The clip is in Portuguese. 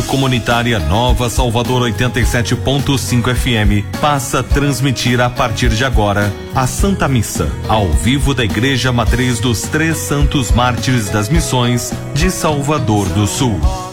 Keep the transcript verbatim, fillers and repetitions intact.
Comunitária Nova Salvador oitenta e sete ponto cinco F M passa a transmitir a partir de agora a Santa Missa, ao vivo da Igreja Matriz dos Três Santos Mártires das Missões de Salvador do Sul.